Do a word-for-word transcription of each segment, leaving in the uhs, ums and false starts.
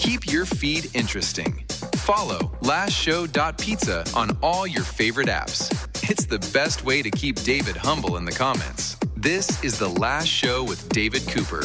Keep your feed interesting. Follow last show dot pizza on all your favorite apps. It's the best way to keep David humble in the comments. This is The Last Show with David Cooper.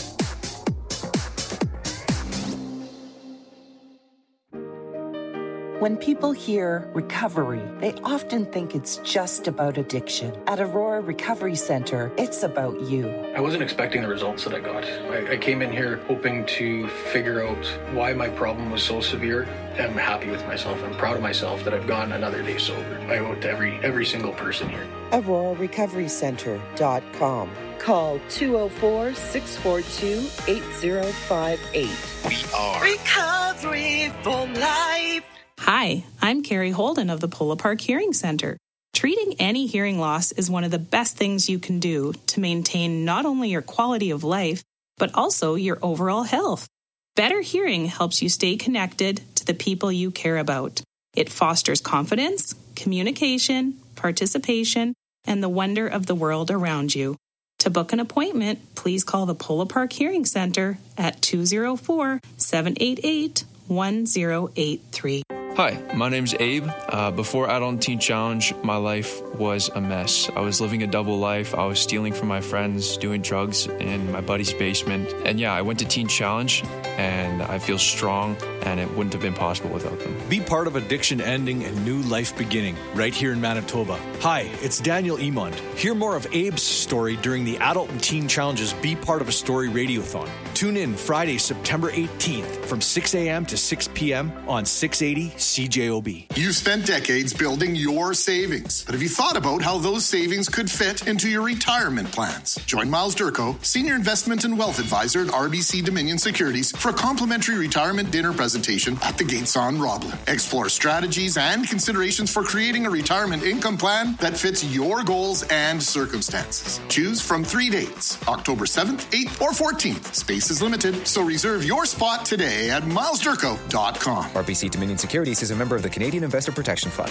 When people hear recovery, they often think it's just about addiction. At Aurora Recovery Centre, it's about you. I wasn't expecting the results that I got. I, I came in here hoping to figure out why my problem was so severe. I'm happy with myself. I'm proud of myself that I've gone another day sober. I owe it to every, every single person here. Aurora Recovery Centre dot com. Call two oh four, six four two, eight oh five eight. We are Recovery for Life. Hi, I'm Carrie Holden of the Polo Park Hearing Center. Treating any hearing loss is one of the best things you can do to maintain not only your quality of life, but also your overall health. Better hearing helps you stay connected to the people you care about. It fosters confidence, communication, participation, and the wonder of the world around you. To book an appointment, please call the Polo Park Hearing Center at two oh four, seven eight eight, one oh eight three. Hi, my name's Abe. Uh, before Adult and Teen Challenge, my life was a mess. I was living a double life. I was stealing from my friends, doing drugs in my buddy's basement. And yeah, I went to Teen Challenge, and I feel strong, and it wouldn't have been possible without them. Be part of addiction ending and new life beginning right here in Manitoba. Hi, it's Daniel Emond. Hear more of Abe's story during the Adult and Teen Challenge's Be Part of a Story Radiothon. Tune in Friday, September eighteenth from six a.m. to six p.m. on six eighty C J O B. You've spent decades building your savings, but have you thought about how those savings could fit into your retirement plans? Join Miles Durko, Senior Investment and Wealth Advisor at R B C Dominion Securities, for a complimentary retirement dinner presentation at the Gates on Roblin. Explore strategies and considerations for creating a retirement income plan that fits your goals and circumstances. Choose from three dates, October seventh, eighth, or fourteenth. Space is limited, so reserve your spot today at miles durko dot com. R B C Dominion Securities is a member of the Canadian Investor Protection Fund.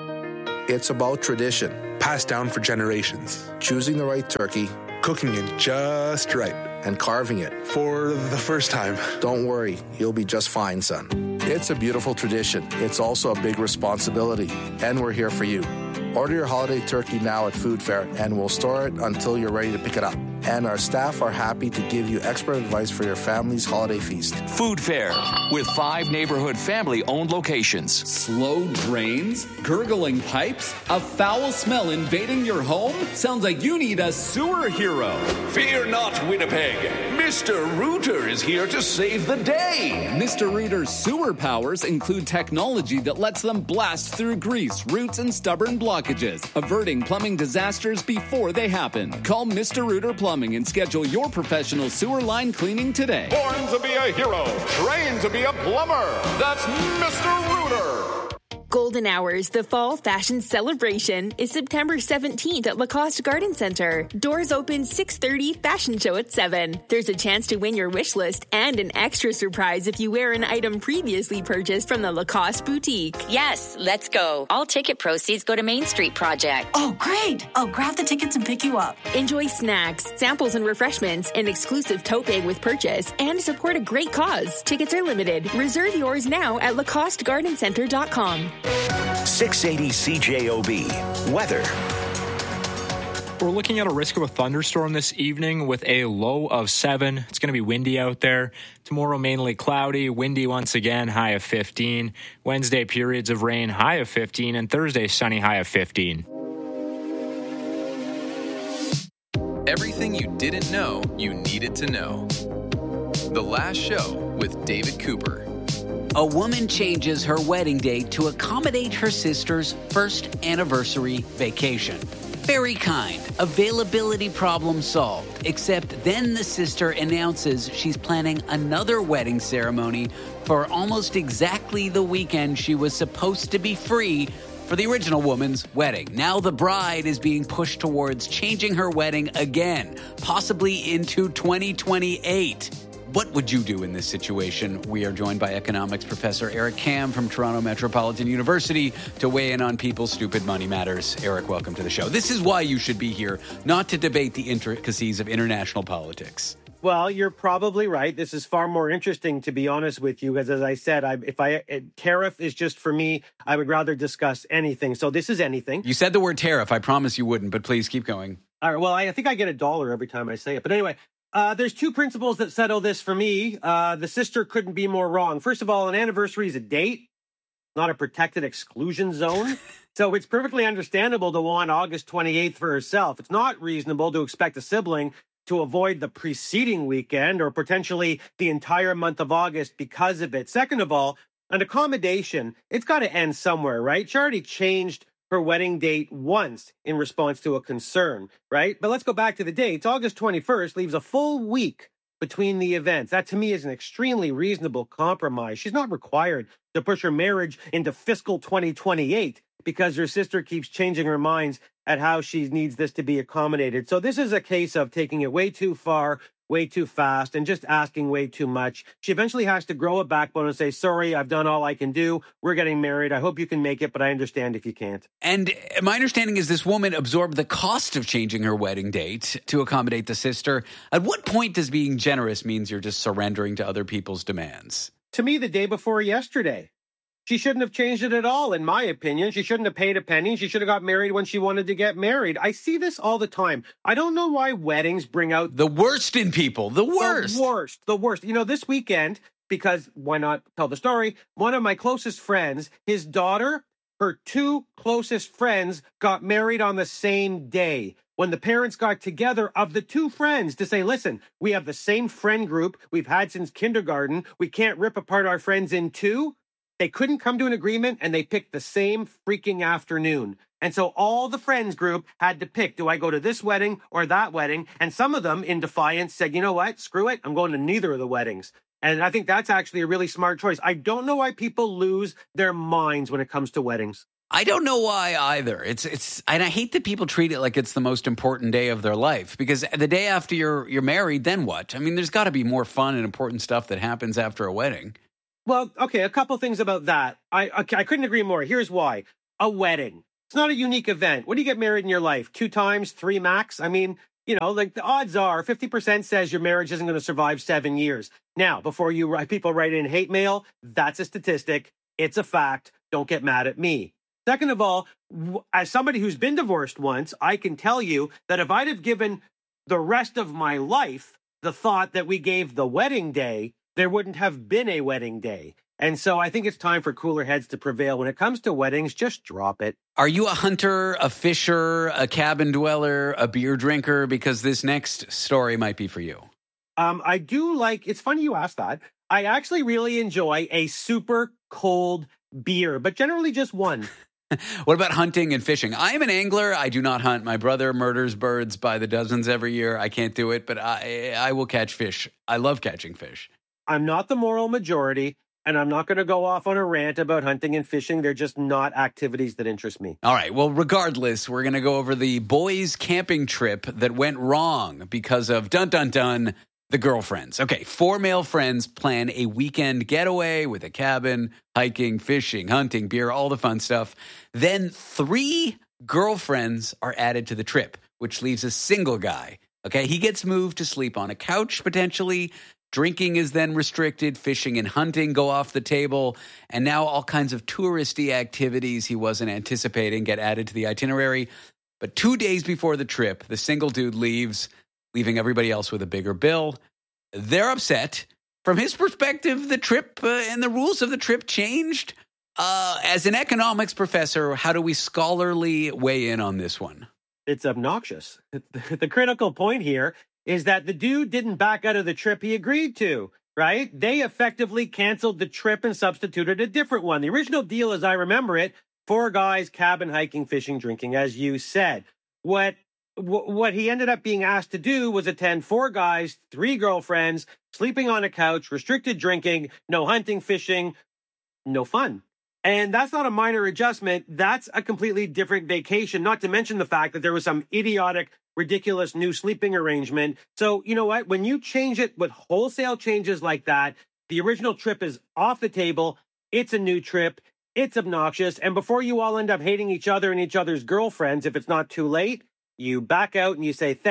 It's about tradition, passed down for generations. Choosing the right turkey, cooking it just right, and carving it for the first time. Don't worry, you'll be just fine, son. It's a beautiful tradition. It's also a big responsibility, and we're here for you. Order your holiday turkey now at Food Fair, and we'll store it until you're ready to pick it up. And our staff are happy to give you expert advice for your family's holiday feast. Food Fair, with five neighborhood family-owned locations. Slow drains? Gurgling pipes? A foul smell invading your home? Sounds like you need a sewer hero. Fear not, Winnipeg. Mister Rooter is here to save the day. Mister Rooter's sewer powers include technology that lets them blast through grease, roots, and stubborn blockages, averting plumbing disasters before they happen. Call Mister Rooter Plumbing and schedule your professional sewer line cleaning today. Born to be a hero, trained to be a plumber. That's Mister Rooter. Golden Hours, the fall fashion celebration, is September seventeenth at Lacoste Garden Center. Doors open six thirty, fashion show at seven. There's a chance to win your wish list and an extra surprise if you wear an item previously purchased from the Lacoste boutique. Yes, let's go. All ticket proceeds go to Main Street Project. Oh, great. I'll grab the tickets and pick you up. Enjoy snacks, samples and refreshments, an exclusive tote bag with purchase, and support a great cause. Tickets are limited. Reserve yours now at lacoste garden center dot com. six eighty C J O B. Weather. We're looking at a risk of a thunderstorm this evening with a low of seven. It's going to be windy out there. Tomorrow, mainly cloudy, windy once again, high of fifteen. Wednesday, periods of rain, high of fifteen. And Thursday, sunny, high of fifteen. Everything you didn't know you needed to know. The Last Show with David Cooper. A woman changes her wedding date to accommodate her sister's first anniversary vacation. Very kind. Availability problem solved. Except then the sister announces she's planning another wedding ceremony for almost exactly the weekend she was supposed to be free for the original woman's wedding. Now the bride is being pushed towards changing her wedding again, possibly into twenty twenty-eight. What would you do in this situation? We are joined by economics professor Eric Kam from Toronto Metropolitan University to weigh in on people's stupid money matters. Eric, welcome to the show. This is why you should be here, not to debate the intricacies of international politics. Well, you're probably right. This is far more interesting, to be honest with you, because as I said, I, if I a tariff is just for me, I would rather discuss anything. So this is anything. You said the word tariff. I promise you wouldn't, but please keep going. All right. Well, I, I think I get a dollar every time I say it. But anyway, uh, there's two principles that settle this for me. Uh, the sister couldn't be more wrong. First of all, an anniversary is a date, not a protected exclusion zone. So it's perfectly understandable to want August twenty-eighth for herself. It's not reasonable to expect a sibling to avoid the preceding weekend or potentially the entire month of August because of it. Second of all, an accommodation, it's got to end somewhere, right? She already changed her wedding date once in response to a concern, right? But let's go back to the dates. August twenty-first leaves a full week between the events. That to me is an extremely reasonable compromise. She's not required to push her marriage into fiscal twenty twenty-eight because her sister keeps changing her minds at how she needs this to be accommodated. So this is a case of taking it way too far, way too fast, and just asking way too much. She eventually has to grow a backbone and say, sorry, I've done all I can do. We're getting married. I hope you can make it, but I understand if you can't. And my understanding is this woman absorbed the cost of changing her wedding date to accommodate the sister. At what point does being generous means you're just surrendering to other people's demands? To me, the day before yesterday. She shouldn't have changed it at all, in my opinion. She shouldn't have paid a penny. She should have got married when she wanted to get married. I see this all the time. I don't know why weddings bring out the worst in people. The worst. The worst. The worst. You know, this weekend, because why not tell the story? One of my closest friends, his daughter, her two closest friends got married on the same day. When the parents got together of the two friends to say, listen, we have the same friend group we've had since kindergarten. We can't rip apart our friends in two. They couldn't come to an agreement, and they picked the same freaking afternoon. And so all the friends group had to pick, do I go to this wedding or that wedding? And some of them, in defiance, said, you know what, screw it, I'm going to neither of the weddings. And I think that's actually a really smart choice. I don't know why people lose their minds when it comes to weddings. I don't know why either. It's it's, and I hate that people treat it like it's the most important day of their life, because the day after you're you're married, then what? I mean, there's got to be more fun and important stuff that happens after a wedding. Well, okay, a couple things about that. I okay, I couldn't agree more. Here's why. A wedding. It's not a unique event. When do you get married in your life? Two times, three max? I mean, you know, like the odds are fifty percent says your marriage isn't going to survive seven years. Now, before you write, people write in hate mail, that's a statistic. It's a fact. Don't get mad at me. Second of all, as somebody who's been divorced once, I can tell you that if I'd have given the rest of my life the thought that we gave the wedding day, there wouldn't have been a wedding day. And so I think it's time for cooler heads to prevail. When it comes to weddings, just drop it. Are you a hunter, a fisher, a cabin dweller, a beer drinker? Because this next story might be for you. Um, I do like, it's funny you asked that. I actually really enjoy a super cold beer, but generally just one. What about hunting and fishing? I am an angler. I do not hunt. My brother murders birds by the dozens every year. I can't do it, but I, I will catch fish. I love catching fish. I'm not the moral majority, and I'm not going to go off on a rant about hunting and fishing. They're just not activities that interest me. All right. Well, regardless, we're going to go over the boys' camping trip that went wrong because of, dun, dun, dun, the girlfriends. Okay, four male friends plan a weekend getaway with a cabin, hiking, fishing, hunting, beer, all the fun stuff. Then three girlfriends are added to the trip, which leaves a single guy. Okay, he gets moved to sleep on a couch, potentially. Drinking is then restricted. Fishing and hunting go off the table. And now all kinds of touristy activities he wasn't anticipating get added to the itinerary. But two days before the trip, the single dude leaves, leaving everybody else with a bigger bill. They're upset. From his perspective, the trip uh, and the rules of the trip changed. Uh, as an economics professor, how do we scholarly weigh in on this one? It's obnoxious. The critical point here is that the dude didn't back out of the trip he agreed to, right? They effectively canceled the trip and substituted a different one. The original deal, as I remember it, four guys, cabin, hiking, fishing, drinking, as you said. What What he ended up being asked to do was attend four guys, three girlfriends, sleeping on a couch, restricted drinking, no hunting, fishing, no fun. And that's not a minor adjustment. That's a completely different vacation, not to mention the fact that there was some idiotic, ridiculous new sleeping arrangement. So, you know what? When you change it with wholesale changes like that, the original trip is off the table. It's a new trip. It's obnoxious. And before you all end up hating each other and each other's girlfriends, if it's not too late, you back out and you say, thanks,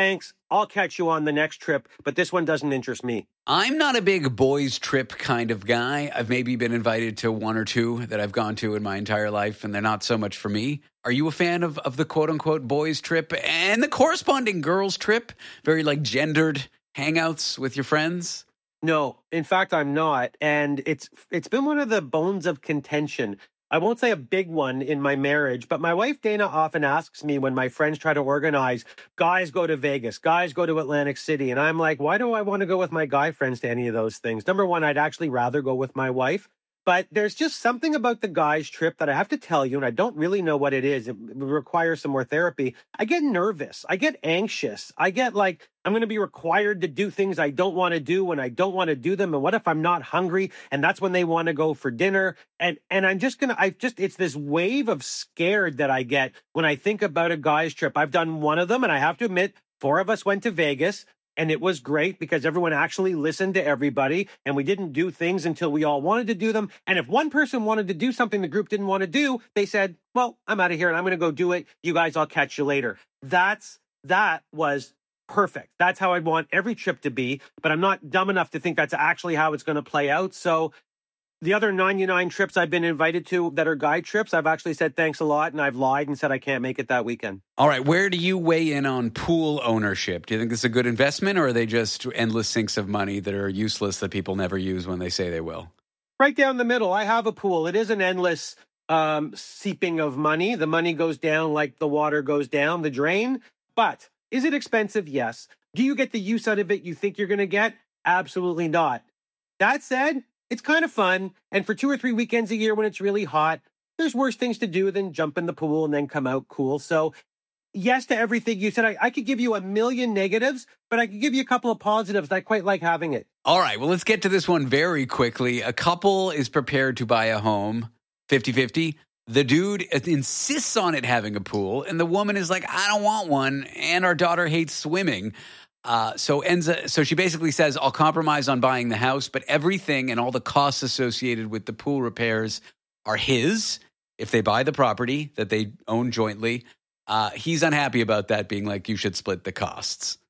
I'll catch you on the next trip, but this one doesn't interest me. I'm not a big boys trip kind of guy. I've maybe been invited to one or two that I've gone to in my entire life, and they're not so much for me. Are you a fan of, of the quote-unquote boys trip and the corresponding girls trip? Very like gendered hangouts with your friends? No, in fact, I'm not. And it's it's been one of the bones of contention. I won't say a big one in my marriage, but my wife Dana often asks me when my friends try to organize, guys go to Vegas, guys go to Atlantic City. And I'm like, why do I want to go with my guy friends to any of those things? Number one, I'd actually rather go with my wife. But there's just something about the guys' trip that I have to tell you, and I don't really know what it is. It requires some more therapy. I get nervous. I get anxious. I get like, I'm going to be required to do things I don't want to do when I don't want to do them. And what if I'm not hungry? And that's when they want to go for dinner. And and I'm just going to, I just, it's this wave of scared that I get when I think about a guy's trip. I've done one of them, and I have to admit, four of us went to Vegas. And it was great because everyone actually listened to everybody, and we didn't do things until we all wanted to do them. And if one person wanted to do something the group didn't want to do, they said, well, I'm out of here and I'm going to go do it. You guys, I'll catch you later. That's, that was perfect. That's how I'd want every trip to be, but I'm not dumb enough to think that's actually how it's going to play out. So the other ninety-nine trips I've been invited to that are guy trips, I've actually said thanks a lot, and I've lied and said I can't make it that weekend. All right, where do you weigh in on pool ownership? Do you think this is a good investment, or are they just endless sinks of money that are useless that people never use when they say they will? Right down the middle. I have a pool. It is an endless um, seeping of money. The money goes down like the water goes down the drain. But is it expensive? Yes. Do you get the use out of it you think you're going to get? Absolutely not. That said, it's kind of fun, and for two or three weekends a year when it's really hot, there's worse things to do than jump in the pool and then come out cool. So yes to everything you said. I, I could give you a million negatives, but I could give you a couple of positives. I quite like having it. All right, well, let's get to this one very quickly. A couple is prepared to buy a home, fifty-fifty. The dude insists on it having a pool, and the woman is like, I don't want one, and our daughter hates swimming. Uh, so Enza, so she basically says, I'll compromise on buying the house, but everything and all the costs associated with the pool repairs are his if they buy the property that they own jointly. Uh, he's unhappy about that, being like, you should split the costs.